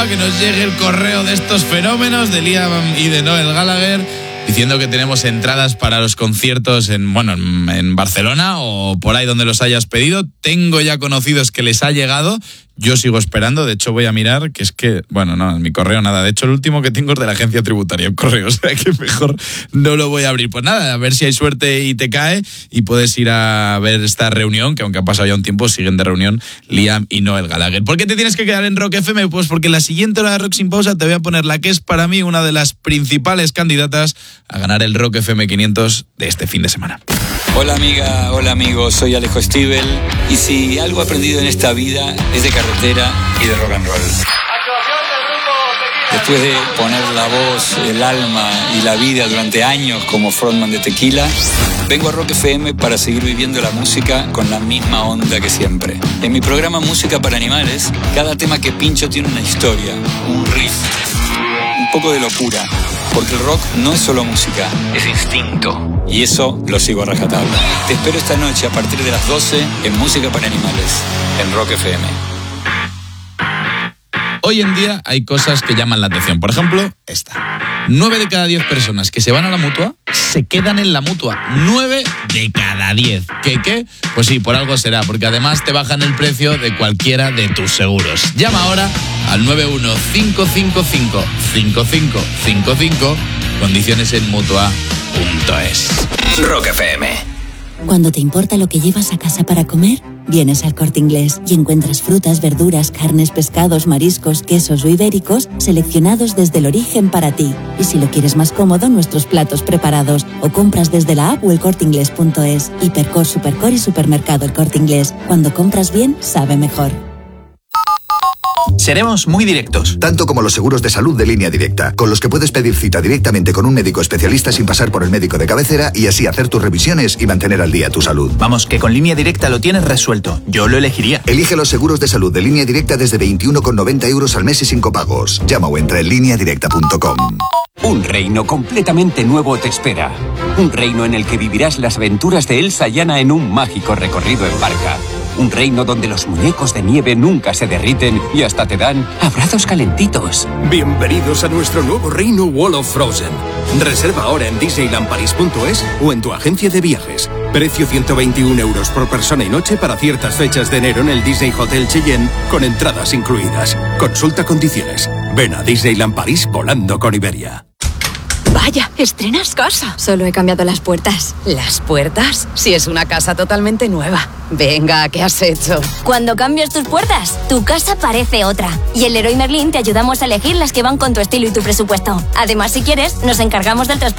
a que nos llegue el correo de estos fenómenos de Liam y de Noel Gallagher diciendo que tenemos entradas para los conciertos en Barcelona o por ahí donde los hayas pedido. Tengo ya conocidos que les ha llegado. Yo sigo esperando, de hecho voy a mirar, que es que, no, en mi correo nada. De hecho, el último que tengo es de la agencia tributaria, un correo, o sea que mejor no lo voy a abrir. Pues nada, a ver si hay suerte y te cae y puedes ir a ver esta reunión, que aunque ha pasado ya un tiempo, siguen de reunión Liam y Noel Gallagher. ¿Por qué te tienes que quedar en Rock FM? Pues porque en la siguiente hora de Rock Sin Pausa te voy a poner la que es para mí una de las principales candidatas a ganar el Rock FM 500 de este fin de semana. Hola amiga, hola amigo, soy Alejo Stivel y si algo he aprendido en esta vida es de carretera y de rock and roll. Después de poner la voz, el alma y la vida durante años como frontman de Tequila, vengo a Rock FM para seguir viviendo la música con la misma onda que siempre. En mi programa Música para Animales, cada tema que pincho tiene una historia, un riff, un poco de locura. Porque el rock no es solo música, es instinto. Y eso lo sigo a rajatabla. Te espero esta noche a partir de las 12 en Música para Animales, en Rock FM. Hoy en día hay cosas que llaman la atención. Por ejemplo, esta. 9 de cada 10 personas que se van a la Mutua se quedan en la Mutua. 9 de cada 10. ¿Qué? Pues sí, por algo será, porque además te bajan el precio de cualquiera de tus seguros. Llama ahora al 915555555. Condiciones en Mutua.es. Rock FM. Cuando te importa lo que llevas a casa para comer, vienes al Corte Inglés y encuentras frutas, verduras, carnes, pescados, mariscos, quesos o ibéricos seleccionados desde el origen para ti. Y si lo quieres más cómodo, nuestros platos preparados o compras desde la app o elcorteingles.es. Hipercor, Supercor y Supermercado El Corte Inglés. Cuando compras bien, sabe mejor. Seremos muy directos. Tanto como los seguros de salud de Línea Directa, con los que puedes pedir cita directamente con un médico especialista sin pasar por el médico de cabecera y así hacer tus revisiones y mantener al día tu salud. Vamos, que con Línea Directa lo tienes resuelto. Yo lo elegiría. Elige los seguros de salud de Línea Directa desde 21,90 € al mes y sin copagos. Llama o entra en lineadirecta.com. Un reino completamente nuevo te espera. Un reino en el que vivirás las aventuras de Elsa y Anna en un mágico recorrido en barca. Un reino donde los muñecos de nieve nunca se derriten y hasta te dan abrazos calentitos. Bienvenidos a nuestro nuevo reino Wall of Frozen. Reserva ahora en disneylandparis.es o en tu agencia de viajes. Precio 121 € por persona y noche para ciertas fechas de enero en el Disney Hotel Cheyenne con entradas incluidas. Consulta condiciones. Ven a Disneyland París volando con Iberia. Vaya, estrenas casa. Solo he cambiado las puertas. ¿Las puertas? Si es una casa totalmente nueva. Venga, ¿qué has hecho? Cuando cambias tus puertas, tu casa parece otra. Y en Leroy Merlin te ayudamos a elegir las que van con tu estilo y tu presupuesto. Además, si quieres, nos encargamos del transporte